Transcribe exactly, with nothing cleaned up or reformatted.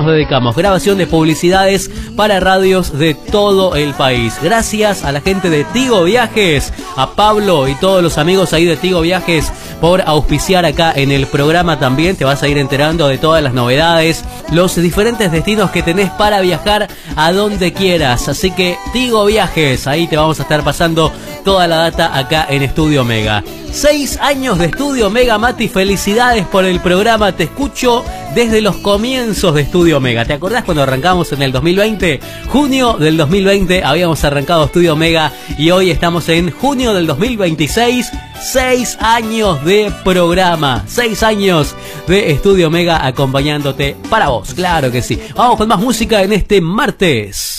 nos dedicamos. Grabación de publicidades para radios de todo el país. Gracias a la gente de Tigo Viajes, a Pablo y todos los amigos ahí de Tigo Viajes por auspiciar acá en el programa también. Te vas a ir enterando de todas las novedades, los diferentes destinos que tenés para viajar a donde quieras. Así que Tigo Viajes, ahí te vamos a estar pasando toda la data acá en Estudio Mega. Seis años de Estudio Mega, Mati, felicidades por el programa. Te escucho desde los comienzos de Estudio Mega. ¿Te acordás cuando arrancamos en el dos mil veinte? Junio del dos mil veinte habíamos arrancado Estudio Mega y hoy estamos en junio del dos mil veintiséis. Seis años de programa, seis años de Estudio Mega acompañándote para vos, claro que sí. Vamos con más música en este martes.